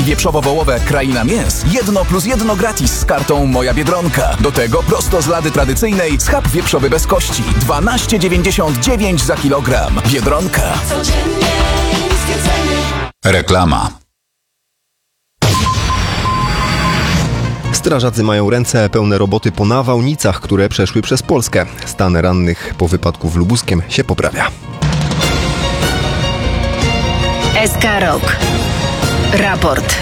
wieprzowo-wołowe Kraina Mięs 1+1 gratis z kartą Moja Biedronka. Do tego prosto z lady tradycyjnej schab wieprzowy bez kości 12,99 za kilogram. Biedronka. Codziennie niskie ceny. Reklama. Strażacy mają ręce pełne roboty po nawałnicach, które przeszły przez Polskę. Stan rannych po wypadku w Lubuskiem się poprawia. SK Rok. Raport.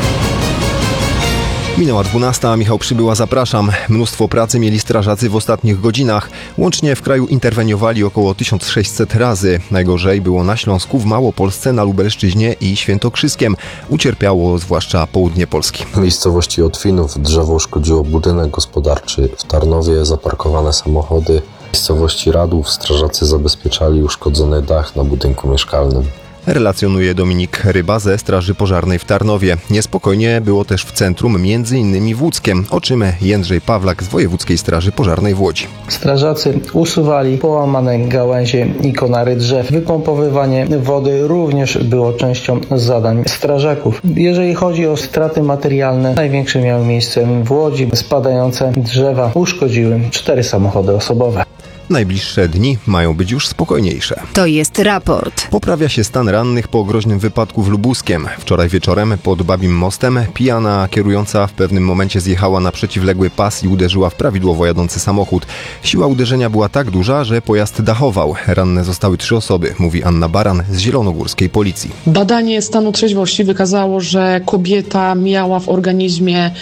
Minęła 12, Michał Przybyła, zapraszam. Mnóstwo pracy mieli strażacy w ostatnich godzinach. Łącznie w kraju interweniowali około 1600 razy. Najgorzej było na Śląsku, w Małopolsce, na Lubelszczyźnie i Świętokrzyskiem. Ucierpiało zwłaszcza południe Polski. W miejscowości Otwinów drzewo uszkodziło budynek gospodarczy. W Tarnowie zaparkowane samochody. W miejscowości Radłów strażacy zabezpieczali uszkodzony dach na budynku mieszkalnym. Relacjonuje Dominik Ryba ze Straży Pożarnej w Tarnowie. Niespokojnie było też w centrum, m.in. w Łódzkiem, o czym Jędrzej Pawlak z Wojewódzkiej Straży Pożarnej w Łodzi. Strażacy usuwali połamane gałęzie i konary drzew. Wypompowywanie wody również było częścią zadań strażaków. Jeżeli chodzi o straty materialne, największe miały miejsce w Łodzi. Spadające drzewa uszkodziły 4 samochody osobowe. Najbliższe dni mają być już spokojniejsze. To jest raport. Poprawia się stan rannych po groźnym wypadku w Lubuskiem. Wczoraj wieczorem pod Babim Mostem pijana kierująca w pewnym momencie zjechała na przeciwległy pas i uderzyła w prawidłowo jadący samochód. Siła uderzenia była tak duża, że pojazd dachował. Ranne zostały 3 osoby, mówi Anna Baran z zielonogórskiej policji. Badanie stanu trzeźwości wykazało, że kobieta miała w organizmie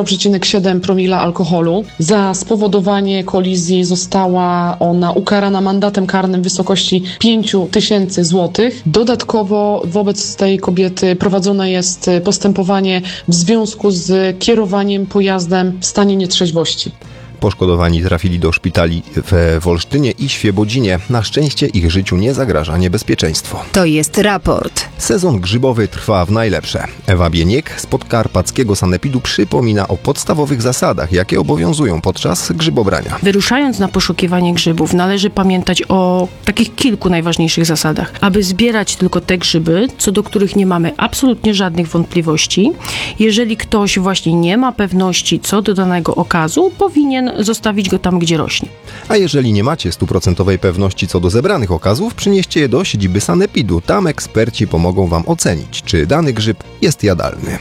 0,7 promila alkoholu. Za spowodowanie kolizji została ona ukarana mandatem karnym w wysokości 5000 złotych. Dodatkowo wobec tej kobiety prowadzone jest postępowanie w związku z kierowaniem pojazdem w stanie nietrzeźwości. Poszkodowani trafili do szpitali w Olsztynie i Świebodzinie. Na szczęście ich życiu nie zagraża niebezpieczeństwo. To jest raport. Sezon grzybowy trwa w najlepsze. Ewa Bieniek z podkarpackiego sanepidu przypomina o podstawowych zasadach, jakie obowiązują podczas grzybobrania. Wyruszając na poszukiwanie grzybów, należy pamiętać o takich kilku najważniejszych zasadach. Aby zbierać tylko te grzyby, co do których nie mamy absolutnie żadnych wątpliwości. Jeżeli ktoś właśnie nie ma pewności co do danego okazu, powinien zostawić go tam, gdzie rośnie. A jeżeli nie macie 100% pewności co do zebranych okazów, przynieście je do siedziby sanepidu. Tam eksperci pomogą Wam ocenić, czy dany grzyb jest jadalny.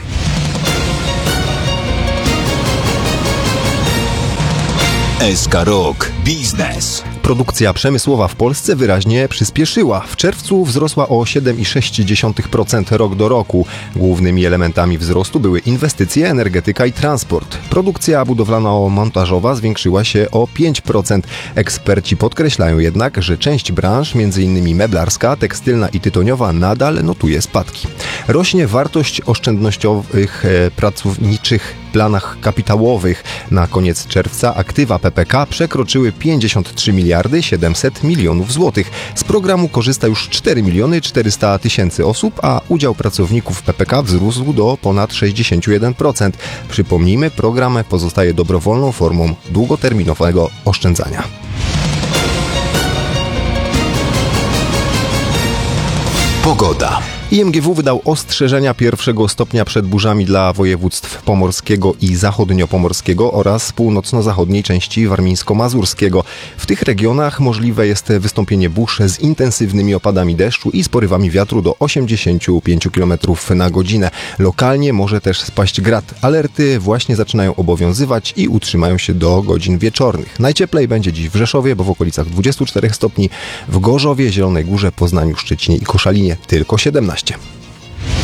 SK Rok Biznes. Produkcja przemysłowa w Polsce wyraźnie przyspieszyła. W czerwcu wzrosła o 7,6% rok do roku. Głównymi elementami wzrostu były inwestycje, energetyka i transport. Produkcja budowlano-montażowa zwiększyła się o 5%. Eksperci podkreślają jednak, że część branż, m.in. meblarska, tekstylna i tytoniowa, nadal notuje spadki. Rośnie wartość oszczędnościowych pracowniczych planach kapitałowych. Na koniec czerwca aktywa PPK przekroczyły 53 miliardy 700 milionów złotych. Z programu korzysta już 4 miliony 400 tysięcy osób, a udział pracowników PPK wzrósł do ponad 61%. Przypomnijmy, program pozostaje dobrowolną formą długoterminowego oszczędzania. Pogoda. IMGW wydał ostrzeżenia 1. stopnia przed burzami dla województw pomorskiego i zachodniopomorskiego oraz północno-zachodniej części warmińsko-mazurskiego. W tych regionach możliwe jest wystąpienie burz z intensywnymi opadami deszczu i z porywami wiatru do 85 km na godzinę. Lokalnie może też spaść grad. Alerty właśnie zaczynają obowiązywać i utrzymają się do godzin wieczornych. Najcieplej będzie dziś w Rzeszowie, bo w okolicach 24 stopni, w Gorzowie, Zielonej Górze, Poznaniu, Szczecinie i Koszalinie tylko 17.